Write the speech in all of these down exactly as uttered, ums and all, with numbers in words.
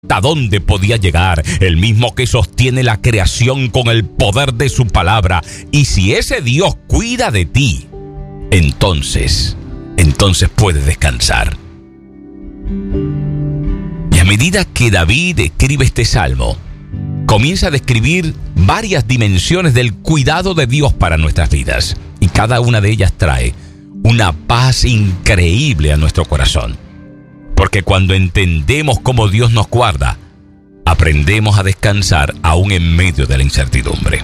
¿Hasta dónde podía llegar? El mismo que sostiene la creación con el poder de su palabra. Y si ese Dios cuida de ti, entonces, entonces puedes descansar. Y a medida que David escribe este salmo, comienza a describir varias dimensiones del cuidado de Dios para nuestras vidas. Y cada una de ellas trae una paz increíble a nuestro corazón. Porque cuando entendemos cómo Dios nos guarda, aprendemos a descansar aún en medio de la incertidumbre.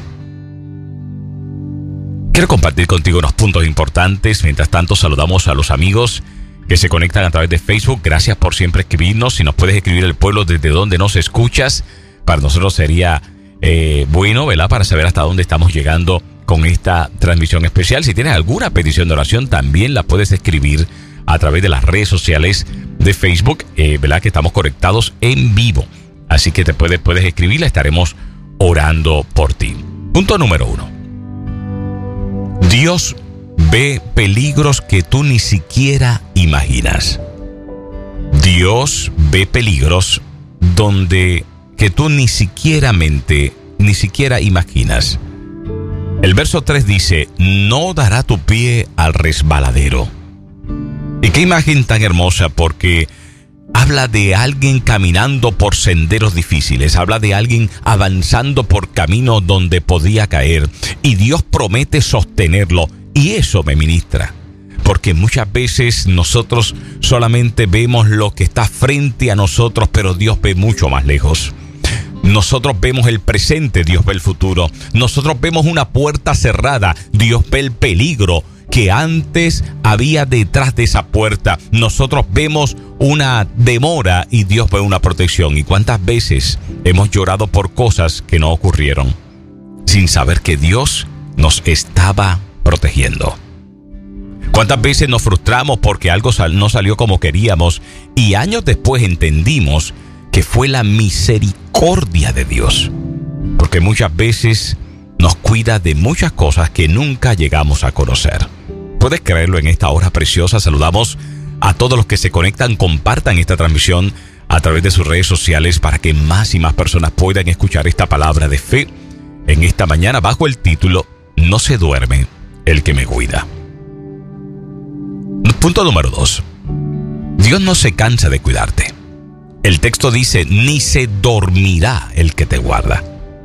Quiero compartir contigo unos puntos importantes. Mientras tanto, saludamos a los amigos que se conectan a través de Facebook. Gracias por siempre escribirnos. Si nos puedes escribir el pueblo desde donde nos escuchas, para nosotros sería eh, bueno, ¿verdad? Para saber hasta dónde estamos llegando con esta transmisión especial. Si tienes alguna petición de oración, también la puedes escribir a través de las redes sociales de Facebook, eh, ¿verdad? Que estamos conectados en vivo. Así que te puedes, puedes escribirla, estaremos orando por ti. Punto número uno. Dios ve peligros que tú ni siquiera imaginas. Dios ve peligros donde que tú ni siquiera mente, ni siquiera imaginas. El verso tres dice, no dará tu pie al resbaladero. Y qué imagen tan hermosa, porque habla de alguien caminando por senderos difíciles, habla de alguien avanzando por caminos donde podía caer, y Dios promete sostenerlo, y eso me ministra, porque muchas veces nosotros solamente vemos lo que está frente a nosotros, pero Dios ve mucho más lejos. Nosotros vemos el presente, Dios ve el futuro. Nosotros vemos una puerta cerrada, Dios ve el peligro que antes había detrás de esa puerta. Nosotros vemos una demora y Dios ve una protección. ¿Y cuántas veces hemos llorado por cosas que no ocurrieron, sin saber que Dios nos estaba protegiendo? ¿Cuántas veces nos frustramos porque algo sal- no salió como queríamos y años después entendimos que fue la misericordia de Dios? Porque muchas veces nos cuida de muchas cosas que nunca llegamos a conocer. ¿Puedes creerlo en esta hora preciosa? Saludamos a todos los que se conectan, compartan esta transmisión a través de sus redes sociales para que más y más personas puedan escuchar esta palabra de fe en esta mañana bajo el título No se duerme el que me cuida. Punto número dos. Dios no se cansa de cuidarte. El texto dice, ni se dormirá el que te guarda.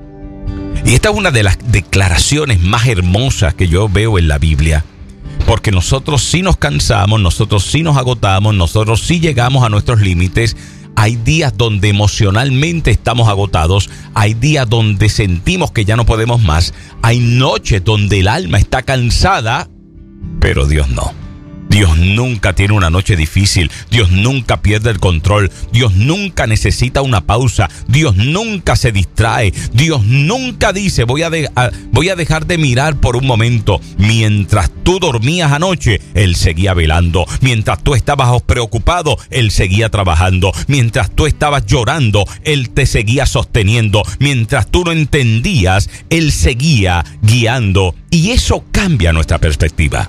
Y esta es una de las declaraciones más hermosas que yo veo en la Biblia, porque nosotros sí nos cansamos, nosotros sí nos agotamos, nosotros sí llegamos a nuestros límites. Hay días donde emocionalmente estamos agotados, hay días donde sentimos que ya no podemos más, hay noches donde el alma está cansada, pero Dios no. Dios nunca tiene una noche difícil, Dios nunca pierde el control, Dios nunca necesita una pausa, Dios nunca se distrae, Dios nunca dice voy a, de, a, voy a dejar de mirar por un momento. Mientras tú dormías anoche, Él seguía velando. Mientras tú estabas preocupado, Él seguía trabajando. Mientras tú estabas llorando, Él te seguía sosteniendo. Mientras tú no entendías, Él seguía guiando. Y eso cambia nuestra perspectiva.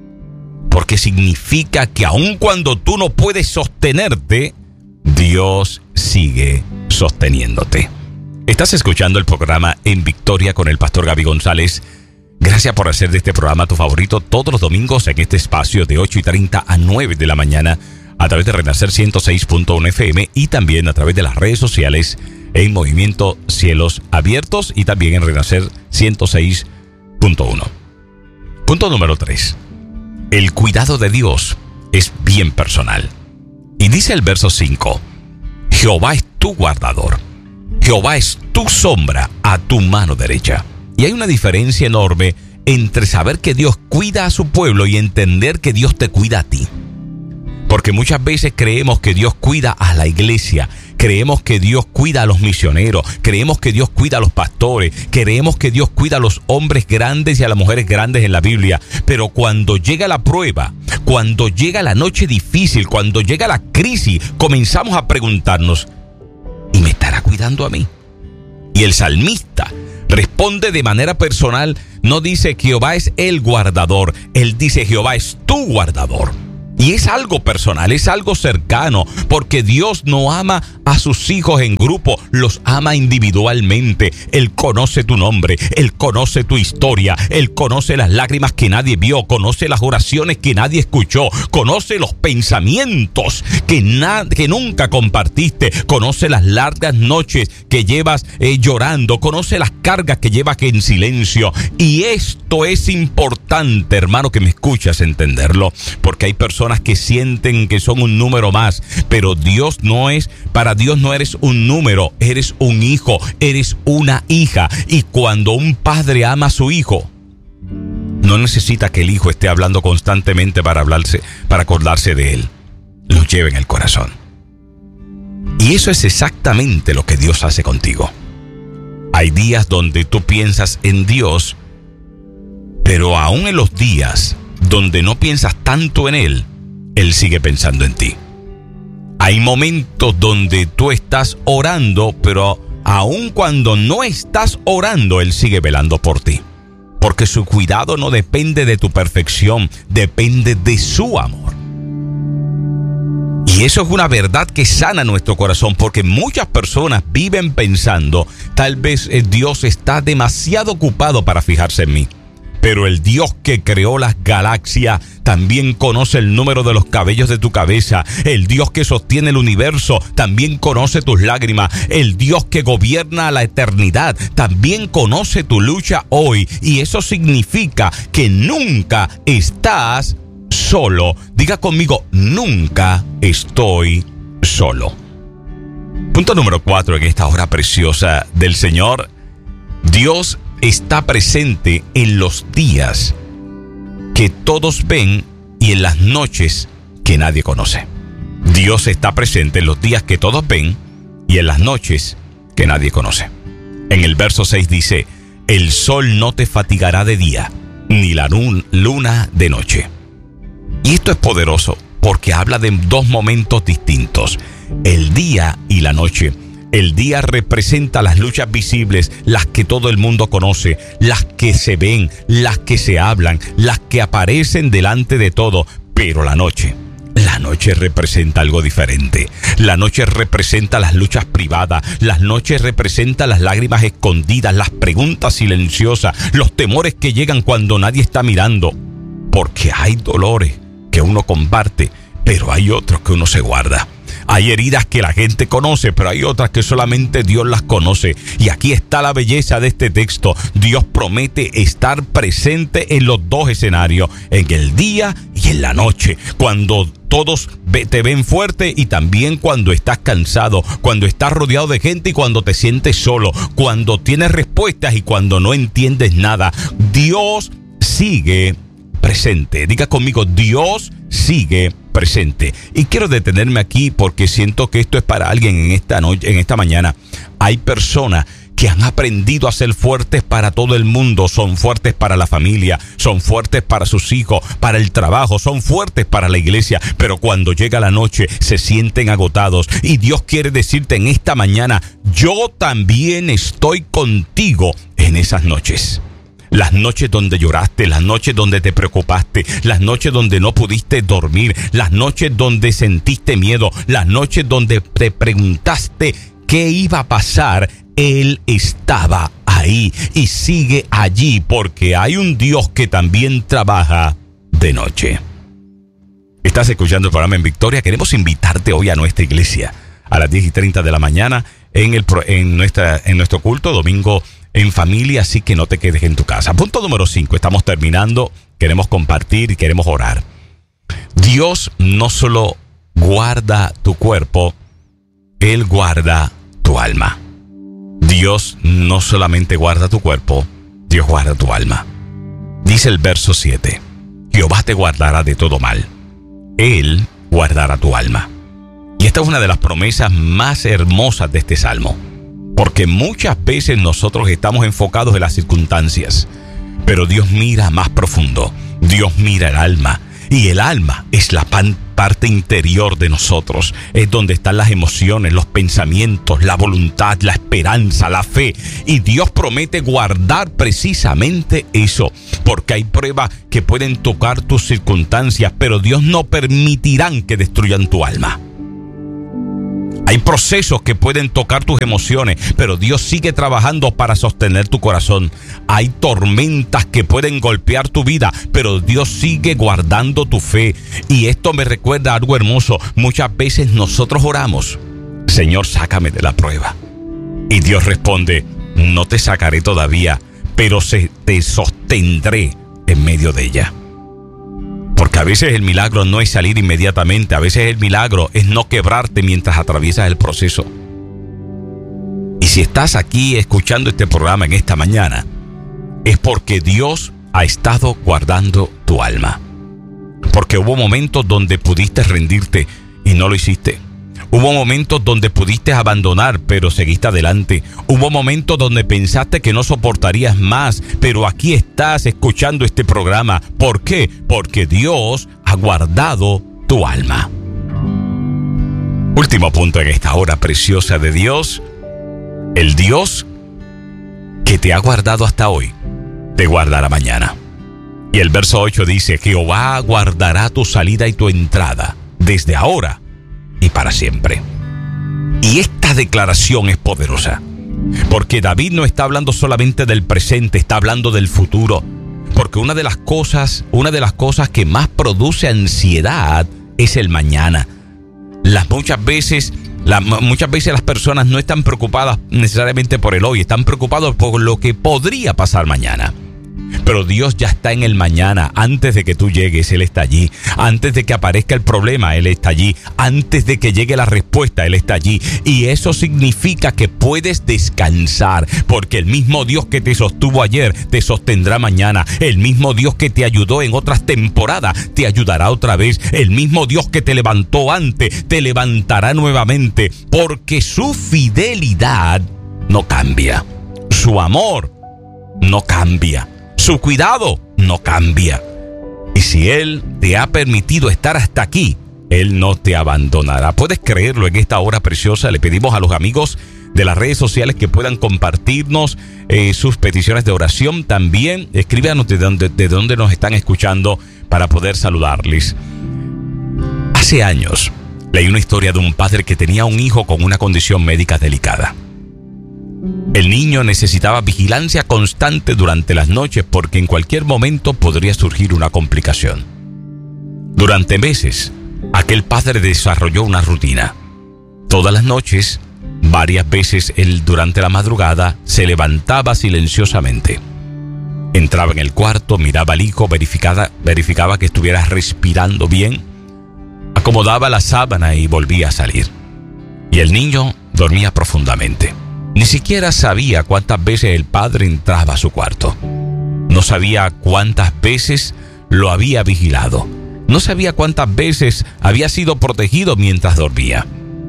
Porque significa que aun cuando tú no puedes sostenerte, Dios sigue sosteniéndote. Estás escuchando el programa En Victoria con el pastor Gaby González. Gracias por hacer de este programa tu favorito todos los domingos en este espacio de ocho y treinta a nueve de la mañana a través de Renacer ciento seis punto uno F M y también a través de las redes sociales en Movimiento Cielos Abiertos y también en Renacer ciento seis punto uno. Punto número tres. El cuidado de Dios es bien personal. Y dice el verso cinco, Jehová es tu guardador, Jehová es tu sombra a tu mano derecha. Y hay una diferencia enorme entre saber que Dios cuida a su pueblo y entender que Dios te cuida a ti. Porque muchas veces creemos que Dios cuida a la iglesia, creemos que Dios cuida a los misioneros, creemos que Dios cuida a los pastores, creemos que Dios cuida a los hombres grandes y a las mujeres grandes en la Biblia. Pero cuando llega la prueba, cuando llega la noche difícil, cuando llega la crisis, comenzamos a preguntarnos, ¿y me estará cuidando a mí? Y el salmista responde de manera personal, no dice Jehová es el guardador, él dice Jehová es tu guardador. Y es algo personal, es algo cercano, porque Dios no ama a sus hijos en grupo, los ama individualmente. Él conoce tu nombre, Él conoce tu historia, Él conoce las lágrimas que nadie vio, conoce las oraciones que nadie escuchó, conoce los pensamientos que, na- que nunca compartiste, conoce las largas noches que llevas eh, llorando, conoce las cargas que llevas en silencio. Y esto es importante, hermano, que me escuchas entenderlo, porque hay personas que sienten que son un número más, pero Dios no es, para Dios no eres un número, eres un hijo, eres una hija. Y cuando un padre ama a su hijo, no necesita que el hijo esté hablando constantemente para hablarse, para acordarse de él. Lo lleva en el corazón. Y eso es exactamente lo que Dios hace contigo. Hay días donde tú piensas en Dios, pero aún en los días donde no piensas tanto en Él, Él sigue pensando en ti. Hay momentos donde tú estás orando, pero aun cuando no estás orando, Él sigue velando por ti. Porque su cuidado no depende de tu perfección, depende de su amor. Y eso es una verdad que sana nuestro corazón, porque muchas personas viven pensando, tal vez Dios está demasiado ocupado para fijarse en mí. Pero el Dios que creó las galaxias también conoce el número de los cabellos de tu cabeza. El Dios que sostiene el universo también conoce tus lágrimas. El Dios que gobierna la eternidad también conoce tu lucha hoy. Y eso significa que nunca estás solo. Diga conmigo, nunca estoy solo. Punto número cuatro en esta hora preciosa del Señor. Dios está presente en los días que todos ven y en las noches que nadie conoce. Dios está presente en los días que todos ven y en las noches que nadie conoce. En el verso seis dice, el sol no te fatigará de día, ni la luna de noche. Y esto es poderoso porque habla de dos momentos distintos, el día y la noche. El día representa las luchas visibles, las que todo el mundo conoce, las que se ven, las que se hablan, las que aparecen delante de todo. Pero la noche, la noche representa algo diferente. La noche representa las luchas privadas, las noches representa las lágrimas escondidas, las preguntas silenciosas, los temores que llegan cuando nadie está mirando. Porque hay dolores que uno comparte, pero hay otros que uno se guarda. Hay heridas que la gente conoce, pero hay otras que solamente Dios las conoce. Y aquí está la belleza de este texto. Dios promete estar presente en los dos escenarios, en el día y en la noche. Cuando todos te ven fuerte y también cuando estás cansado, cuando estás rodeado de gente y cuando te sientes solo, cuando tienes respuestas y cuando no entiendes nada. Dios sigue presente. Diga conmigo, Dios sigue presente. Y quiero detenerme aquí porque siento que esto es para alguien en esta noche, en esta mañana. Hay personas que han aprendido a ser fuertes para todo el mundo. Son fuertes para la familia, son fuertes para sus hijos, para el trabajo, son fuertes para la iglesia. Pero cuando llega la noche se sienten agotados. Y Dios quiere decirte en esta mañana, yo también estoy contigo en esas noches. Las noches donde lloraste, las noches donde te preocupaste, las noches donde no pudiste dormir, las noches donde sentiste miedo, las noches donde te preguntaste qué iba a pasar. Él estaba ahí y sigue allí porque hay un Dios que también trabaja de noche. Estás escuchando el programa En Victoria. Queremos invitarte hoy a nuestra iglesia a las diez y treinta de la mañana en, el, en, nuestra, en nuestro culto domingo en familia, así que no te quedes en tu casa. Punto número cinco, estamos terminando, queremos compartir y queremos orar. Dios no solo guarda tu cuerpo, Él guarda tu alma. Dios no solamente guarda tu cuerpo, Dios guarda tu alma. Dice el verso siete, Jehová te guardará de todo mal, Él guardará tu alma. Y esta es una de las promesas más hermosas de este salmo. Porque muchas veces nosotros estamos enfocados en las circunstancias, pero Dios mira más profundo. Dios mira el alma, y el alma es la pan, parte interior de nosotros. Es donde están las emociones, los pensamientos, la voluntad, la esperanza, la fe. Y Dios promete guardar precisamente eso, porque hay pruebas que pueden tocar tus circunstancias, pero Dios no permitirá que destruyan tu alma. Hay procesos que pueden tocar tus emociones, pero Dios sigue trabajando para sostener tu corazón. Hay tormentas que pueden golpear tu vida, pero Dios sigue guardando tu fe. Y esto me recuerda algo hermoso. Muchas veces nosotros oramos: Señor, sácame de la prueba. Y Dios responde: no te sacaré todavía, pero se te sostendré en medio de ella. Porque a veces el milagro no es salir inmediatamente, a veces el milagro es no quebrarte mientras atraviesas el proceso. Y si estás aquí escuchando este programa en esta mañana, es porque Dios ha estado guardando tu alma. Porque hubo momentos donde pudiste rendirte y no lo hiciste. Hubo momentos donde pudiste abandonar, pero seguiste adelante. Hubo momentos donde pensaste que no soportarías más, pero aquí estás escuchando este programa. ¿Por qué? Porque Dios ha guardado tu alma. Último punto en esta hora preciosa de Dios. El Dios que te ha guardado hasta hoy, te guardará mañana. Y el verso ocho dice: Jehová guardará tu salida y tu entrada, desde ahora y para siempre. Y esta declaración es poderosa, porque David no está hablando solamente del presente, está hablando del futuro. Porque una de las cosas, una de las cosas que más produce ansiedad es el mañana. Las muchas veces, las, muchas veces las personas no están preocupadas necesariamente por el hoy, están preocupados por lo que podría pasar mañana. Pero Dios ya está en el mañana. Antes de que tú llegues, Él está allí. Antes de que aparezca el problema, Él está allí. Antes de que llegue la respuesta, Él está allí. Y eso significa que puedes descansar, porque el mismo Dios que te sostuvo ayer te sostendrá mañana. El mismo Dios que te ayudó en otras temporadas te ayudará otra vez. El mismo Dios que te levantó antes te levantará nuevamente, porque su fidelidad no cambia. Su amor no cambia. Su cuidado no cambia. Y si Él te ha permitido estar hasta aquí, Él no te abandonará. ¿Puedes creerlo en esta hora preciosa? Le pedimos a los amigos de las redes sociales que puedan compartirnos eh, sus peticiones de oración. También escríbanos de dónde, de dónde nos están escuchando para poder saludarles. Hace años leí una historia de un padre que tenía un hijo con una condición médica delicada. El niño necesitaba vigilancia constante durante las noches porque en cualquier momento podría surgir una complicación. Durante meses, aquel padre desarrolló una rutina. Todas las noches, varias veces él durante la madrugada, se levantaba silenciosamente. Entraba en el cuarto, miraba al hijo, verificaba, verificaba que estuviera respirando bien, acomodaba la sábana y volvía a salir. Y el niño dormía profundamente. Ni siquiera sabía cuántas veces el padre entraba a su cuarto. No sabía cuántas veces lo había vigilado. No sabía cuántas veces había sido protegido mientras dormía.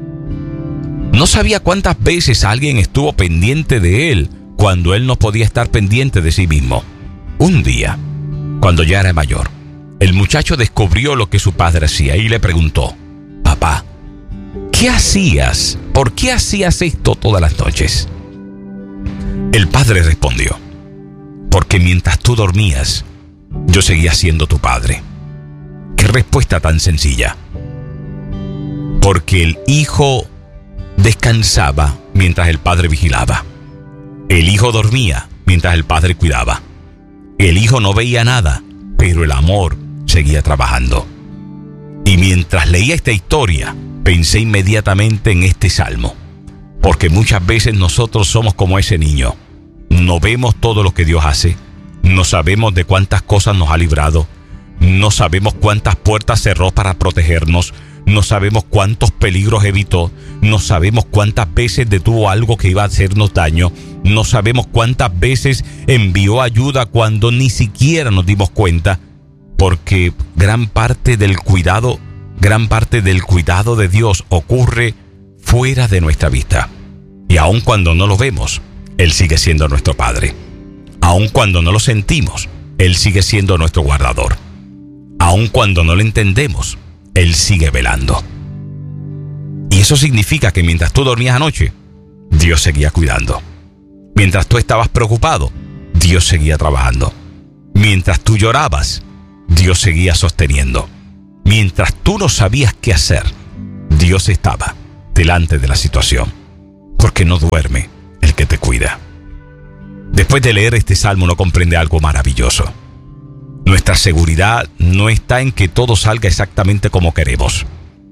No sabía cuántas veces alguien estuvo pendiente de él cuando él no podía estar pendiente de sí mismo. Un día, cuando ya era mayor, el muchacho descubrió lo que su padre hacía y le preguntó: papá, ¿qué hacías? ¿Por qué hacías esto todas las noches? El padre respondió: porque mientras tú dormías, yo seguía siendo tu padre. Qué respuesta tan sencilla. Porque el hijo descansaba mientras el padre vigilaba. El hijo dormía mientras el padre cuidaba. El hijo no veía nada, pero el amor seguía trabajando. Y mientras leía esta historia, pensé inmediatamente en este salmo, porque muchas veces nosotros somos como ese niño. No vemos todo lo que Dios hace, no sabemos de cuántas cosas nos ha librado, no sabemos cuántas puertas cerró para protegernos, no sabemos cuántos peligros evitó, no sabemos cuántas veces detuvo algo que iba a hacernos daño, no sabemos cuántas veces envió ayuda cuando ni siquiera nos dimos cuenta, porque gran parte del cuidado Gran parte del cuidado de Dios ocurre fuera de nuestra vista. Y aun cuando no lo vemos, Él sigue siendo nuestro Padre. Aun cuando no lo sentimos, Él sigue siendo nuestro guardador. Aun cuando no lo entendemos, Él sigue velando. Y eso significa que mientras tú dormías anoche, Dios seguía cuidando. Mientras tú estabas preocupado, Dios seguía trabajando. Mientras tú llorabas, Dios seguía sosteniendo. Mientras tú no sabías qué hacer, Dios estaba, te delante de la situación, porque no duerme el que te cuida. Después de leer este salmo uno comprende algo maravilloso. Nuestra seguridad no está en que todo salga exactamente como queremos.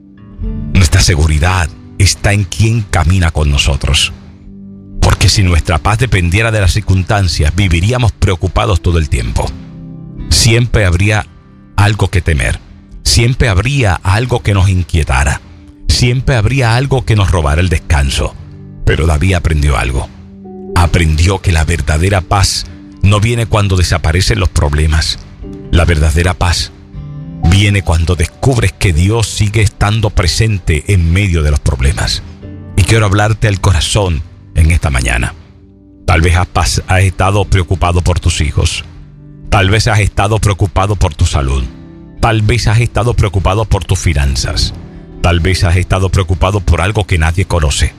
Nuestra seguridad está en quien camina con nosotros. Porque si nuestra paz dependiera de las circunstancias, viviríamos preocupados todo el tiempo. Siempre habría algo que temer. Siempre habría algo que nos inquietara. Siempre habría algo que nos robara el descanso. Pero David aprendió algo. Aprendió que la verdadera paz no viene cuando desaparecen los problemas. La verdadera paz viene cuando descubres que Dios sigue estando presente en medio de los problemas. Y quiero hablarte al corazón en esta mañana. Tal vez has, has estado preocupado por tus hijos. Tal vez has estado preocupado por tu salud. Tal vez has estado preocupado por tus finanzas. Tal vez has estado preocupado por algo que nadie conoce.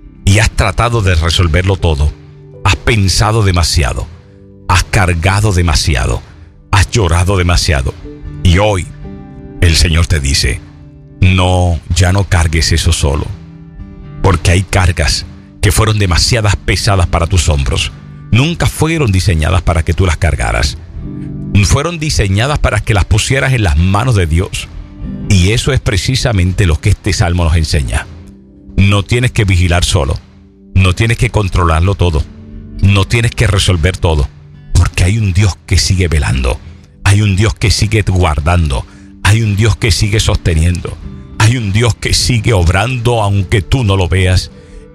Y has tratado de resolverlo todo. Has pensado demasiado. Has cargado demasiado. Has llorado demasiado. Y hoy el Señor te dice, no, ya no cargues eso solo. Porque hay cargas que fueron demasiadas pesadas para tus hombros. Nunca fueron diseñadas para que tú las cargaras. Fueron diseñadas para que las pusieras en las manos de Dios. Y eso es precisamente lo que este salmo nos enseña. No tienes que vigilar solo. No tienes que controlarlo todo. No tienes que resolver todo. Porque hay un Dios que sigue velando. Hay un Dios que sigue guardando. Hay un Dios que sigue sosteniendo. Hay un Dios que sigue obrando aunque tú no lo veas.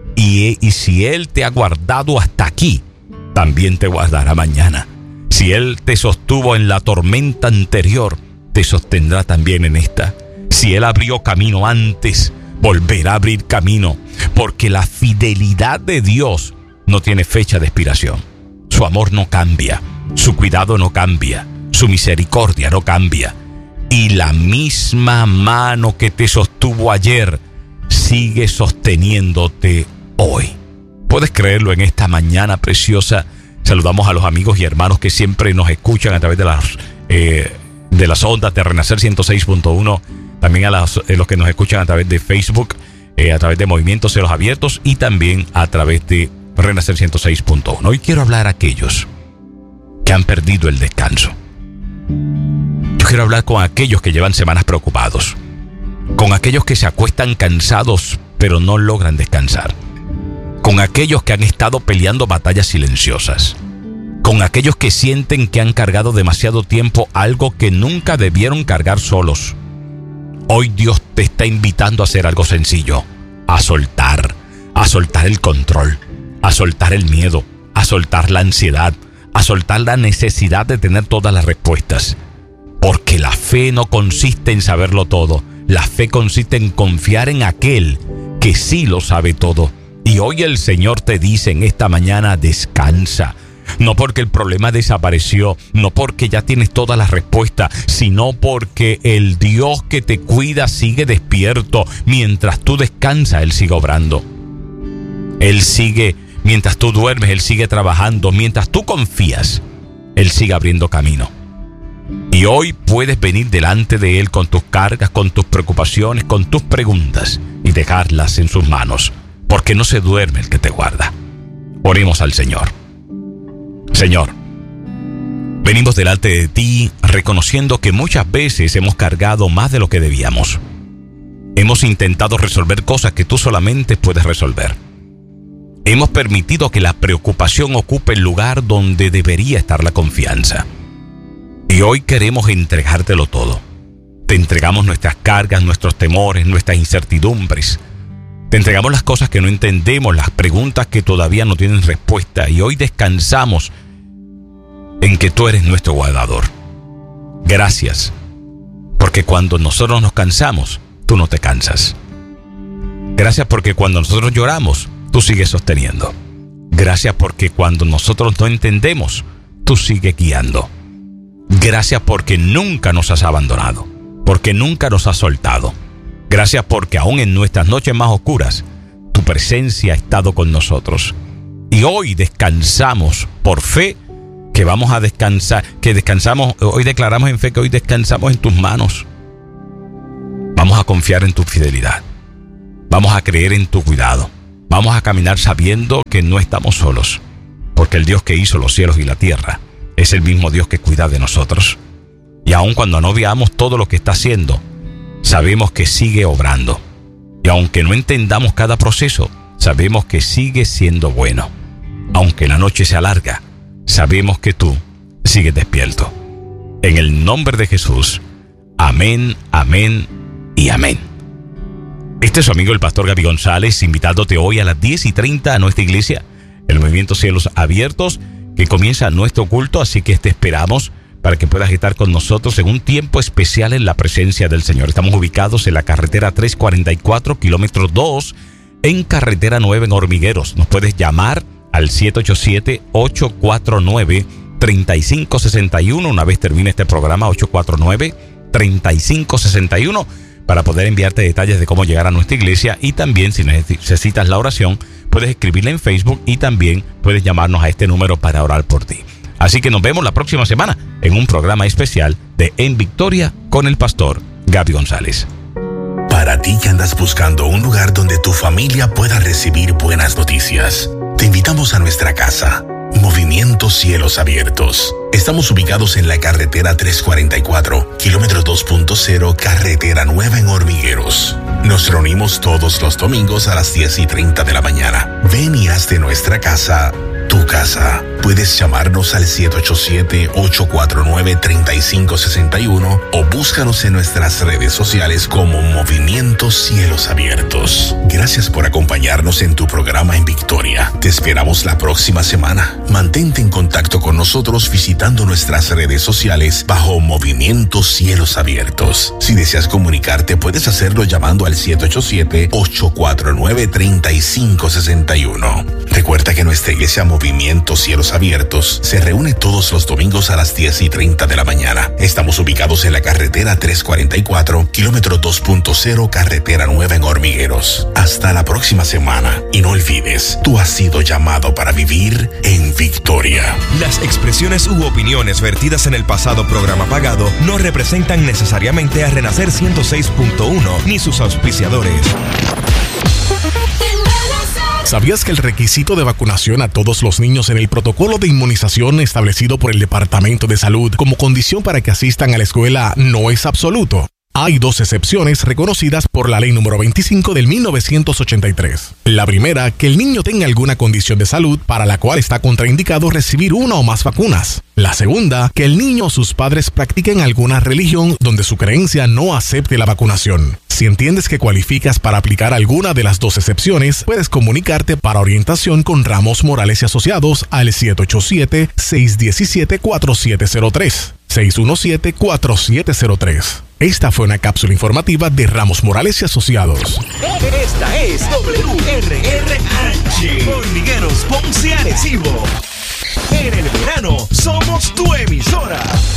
Y, y si Él te ha guardado hasta aquí, también te guardará mañana. Si Él te sostuvo en la tormenta anterior, te sostendrá también en esta. Si Él abrió camino antes, volverá a abrir camino. Porque la fidelidad de Dios no tiene fecha de expiración. Su amor no cambia. Su cuidado no cambia. Su misericordia no cambia. Y la misma mano que te sostuvo ayer sigue sosteniéndote hoy. ¿Puedes creerlo en esta mañana preciosa? Saludamos a los amigos y hermanos que siempre nos escuchan a través de las, eh, de las ondas de Renacer ciento seis punto uno. También a las, eh, los que nos escuchan a través de Facebook, eh, a través de Movimientos Cielos Abiertos y también a través de Renacer ciento seis punto uno. Hoy quiero hablar a aquellos que han perdido el descanso. Yo quiero hablar con aquellos que llevan semanas preocupados. Con aquellos que se acuestan cansados pero no logran descansar. Con aquellos que han estado peleando batallas silenciosas. Con aquellos que sienten que han cargado demasiado tiempo algo que nunca debieron cargar solos. Hoy Dios te está invitando a hacer algo sencillo. A soltar. A soltar el control. A soltar el miedo. A soltar la ansiedad. A soltar la necesidad de tener todas las respuestas. Porque la fe no consiste en saberlo todo. La fe consiste en confiar en aquel que sí lo sabe todo. Y hoy el Señor te dice en esta mañana, descansa. No porque el problema desapareció, no porque ya tienes todas las respuestas, sino porque el Dios que te cuida sigue despierto. Mientras tú descansas, Él sigue obrando. Él sigue, mientras tú duermes, Él sigue trabajando. Mientras tú confías, Él sigue abriendo camino. Y hoy puedes venir delante de Él con tus cargas, con tus preocupaciones, con tus preguntas y dejarlas en sus manos. Porque no se duerme el que te guarda. Oremos al Señor. Señor, venimos delante de ti reconociendo que muchas veces hemos cargado más de lo que debíamos. Hemos intentado resolver cosas que tú solamente puedes resolver. Hemos permitido que la preocupación ocupe el lugar donde debería estar la confianza. Y hoy queremos entregártelo todo. Te entregamos nuestras cargas, nuestros temores, nuestras incertidumbres. Te entregamos las cosas que no entendemos, las preguntas que todavía no tienen respuesta. Y hoy descansamos en que tú eres nuestro guardador. Gracias, porque cuando nosotros nos cansamos, tú no te cansas. Gracias porque cuando nosotros lloramos, tú sigues sosteniendo. Gracias porque cuando nosotros no entendemos, tú sigues guiando. Gracias porque nunca nos has abandonado, porque nunca nos has soltado. Gracias porque aún en nuestras noches más oscuras, tu presencia ha estado con nosotros. Y hoy descansamos por fe, que vamos a descansar, que descansamos, hoy declaramos en fe que hoy descansamos en tus manos. Vamos a confiar en tu fidelidad. Vamos a creer en tu cuidado. Vamos a caminar sabiendo que no estamos solos, porque el Dios que hizo los cielos y la tierra es el mismo Dios que cuida de nosotros. Y aun cuando no veamos todo lo que está haciendo, sabemos que sigue obrando. Y aunque no entendamos cada proceso, sabemos que sigue siendo bueno. Aunque la noche sea larga, sabemos que tú sigues despierto. En el nombre de Jesús, amén, amén y amén. Este es su amigo el pastor Gaby González, invitándote hoy a las diez y treinta a nuestra iglesia, el Movimiento Cielos Abiertos, que comienza nuestro culto, así que te esperamos para que puedas estar con nosotros en un tiempo especial en la presencia del Señor. Estamos ubicados en la carretera trescientos cuarenta y cuatro, kilómetro dos, en carretera nueve en Hormigueros. Nos puedes llamar al siete ocho siete, ocho cuatro nueve, tres cinco seis uno. Una vez termine este programa, ocho cuatro nueve, tres cinco seis uno, para poder enviarte detalles de cómo llegar a nuestra iglesia. Y también, si necesitas la oración, puedes escribirla en Facebook y también puedes llamarnos a este número para orar por ti. Así que nos vemos la próxima semana en un programa especial de En Victoria con el pastor Gaby González. Para ti que andas buscando un lugar donde tu familia pueda recibir buenas noticias, te invitamos a nuestra casa, Movimiento Cielos Abiertos. Estamos ubicados en la carretera trescientos cuarenta y cuatro, kilómetro dos punto cero, carretera nueva en Hormigueros. Nos reunimos todos los domingos a las diez y treinta de la mañana. Ven y haz de nuestra casa tu casa. Puedes llamarnos al siete ocho siete, ocho cuatro nueve, tres cinco seis uno o búscanos en nuestras redes sociales como Movimiento Cielos Abiertos. Gracias por acompañarnos en tu programa En Victoria. Te esperamos la próxima semana. Mantente en contacto con nosotros visitando nuestras redes sociales bajo Movimiento Cielos Abiertos. Si deseas comunicarte, puedes hacerlo llamando al siete ocho siete, ocho cuatro nueve, tres cinco seis uno. Recuerda que nuestra iglesia Movimiento Cielos Abiertos se reúne todos los domingos a las diez y treinta de la mañana. Estamos ubicados en la carretera trescientos cuarenta y cuatro, kilómetro dos punto cero, carretera nueva en Hormigueros. Hasta la próxima semana. Y no olvides, tú has sido llamado para vivir en victoria. Las expresiones u opiniones vertidas en el pasado programa pagado no representan necesariamente a Renacer ciento seis punto uno ni sus auspiciadores. ¿Sabías que el requisito de vacunación a todos los niños en el protocolo de inmunización establecido por el Departamento de Salud como condición para que asistan a la escuela no es absoluto? Hay dos excepciones reconocidas por la Ley número veinticinco del mil novecientos ochenta y tres. La primera, que el niño tenga alguna condición de salud para la cual está contraindicado recibir una o más vacunas. La segunda, que el niño o sus padres practiquen alguna religión donde su creencia no acepte la vacunación. Si entiendes que cualificas para aplicar alguna de las dos excepciones, puedes comunicarte para orientación con Ramos Morales y Asociados al siete ocho siete, seis uno siete, cuatro siete cero tres. seis uno siete, cuatro siete cero tres. Esta fue una cápsula informativa de Ramos Morales y Asociados. Esta es W R R H, Hormigueros, Ponce, Arecibo. En el verano somos tu emisora.